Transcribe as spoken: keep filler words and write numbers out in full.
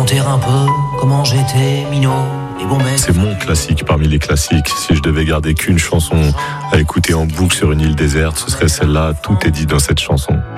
raconter un peu comment j'étais minot et bon mec. C'est mon classique parmi les classiques. Si je devais garder qu'une chanson à écouter en boucle sur une île déserte, ce serait celle-là. Tout est dit dans cette chanson.